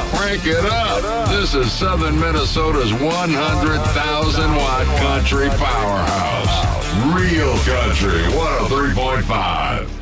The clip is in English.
Crank it up. This is Southern Minnesota's 100,000-watt country powerhouse. Real country 103.5.